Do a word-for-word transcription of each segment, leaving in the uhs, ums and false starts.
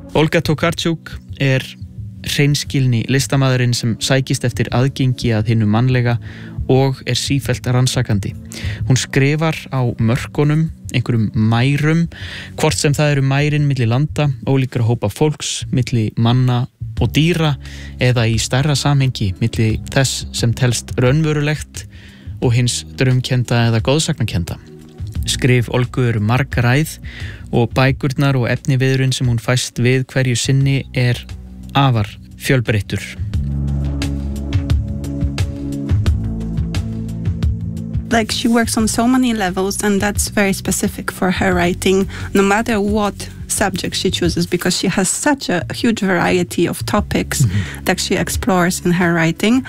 Olga Tokarczuk er hreinskilni listamaðurinn sem sækist eftir aðgengi að hinu mannlega og er sífellt rannsakandi. Hún skrifar á mörkunum, einhverjum mærum, hvort sem það eru mærin milli landa, ólíkra hópa fólks, milli manna og dýra eða í stærra samhengi milli þess sem telst raunverulegt og hins draumkenda eða góðsagnakenda. Skrif Olgu eru margræð og bækurnar og efniviðurinn sem hún fæst við hverju sinni er afar fjölbreyttur. Like she works on so many levels, and that's very specific for her writing, no matter what subject she chooses, because she has such a huge variety of topics mm-hmm. that she explores in her writing.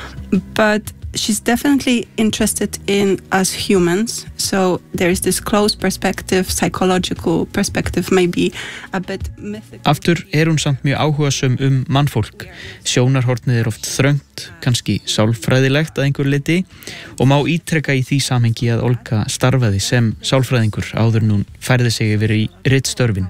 But she's definitely interested in us humans, so there is this close perspective, psychological perspective, maybe a bit mythical. Aftur er hún samt mjög áhugasöm um mannfólk. Sjónarhornið er oft þröngt, kannski sálfræðilegt að einhver leyti, og má ítrekka í því samhengi að Olga starfaði sem sálfræðingur áður en hún færði sig yfir í ritstörfin.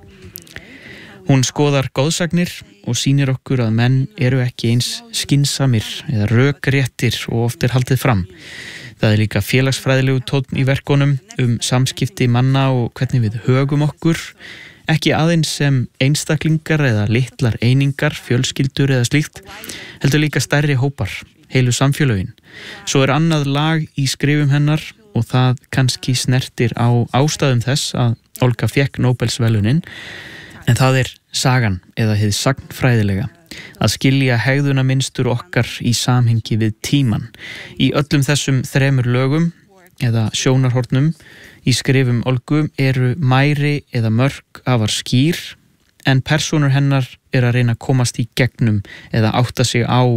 Hún skoðar góðsagnir og sýnir okkur að menn eru ekki eins skynsamir eða rökréttir og oft er haldið fram. Það er líka félagsfræðilegu tónn í verkunum um samskipti manna og hvernig við högum okkur, ekki aðeins sem einstaklingar eða litlar einingar, fjölskyldur eða slíkt, heldur líka stærri hópar, heilu samfélögin. Svo er annað lag í skrifum hennar og það kannski snertir á ástæðum þess að Olga fékk Nóbelsverðlaunin. En það er sagan eða hið sagnfræðilega, að skilja hegðunarmynstur okkar í samhengi við tíman. Í öllum þessum þremur lögum eða sjónarhornum í skrifum Olgu eru mæri eða mörk afar skýr, en persónur hennar er að reyna að komast í gegnum eða átta sig á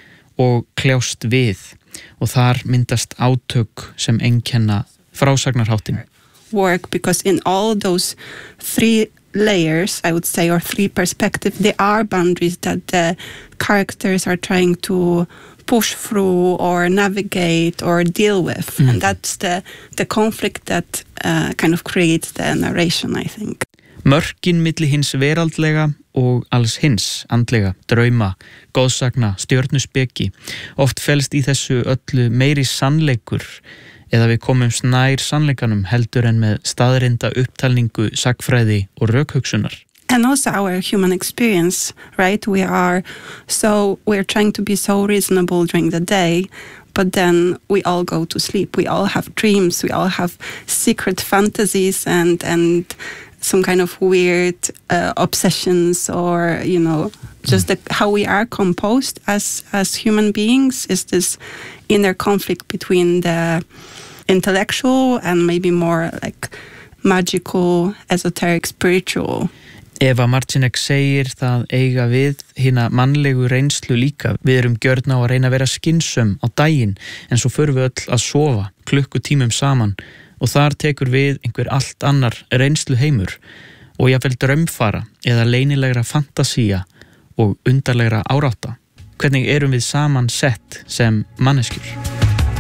og kljást við, og þar myndast átök sem einkenna frásagnarháttin. Work, because in all those three layers, I would say, or three perspectives, there are boundaries that the characters are trying to push through or navigate or deal with. Mm. And that's the, the conflict that uh, kind of creates the narration, I think. Mörkin milli hins veraldlega og alls hins andlega, drauma, góðsagna, stjörnuspeki. Oft felst í þessu öllu meiri sannleikur, eða við komumst nær sannleikanum heldur en með staðreinda upptalningu, sagfræði og rökhugsunar. And also our human experience, right? We are so, we're trying to be so reasonable during the day, but then we all go to sleep. We all have dreams, we all have secret fantasies and, and some kind of weird uh, obsessions, or, you know, just the, how we are composed as, as human beings is this inner conflict between the intellectual and maybe more like magical, esoteric, spiritual. Eva Marcinek segir það eiga við hina mannlegu reynslu líka. Við erum gjörn á að reyna að vera skynsöm á daginn, en svo förum við öll að sofa klukkutímum saman, og þar tekur við einhver allt annar reynslu heimur og jafnvel draumfara eða leynilegra fantasía og undarlegra árátta. Hvernig erum við saman sett sem manneskjur?